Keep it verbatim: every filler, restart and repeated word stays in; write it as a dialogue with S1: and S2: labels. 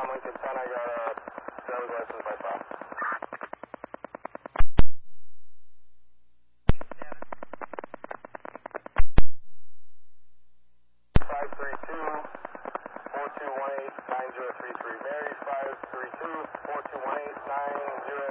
S1: Lincoln ten, I got a driver's license by file. five three two, four two one eight, nine zero three three. Mary, five three two, four two one eight, nine zero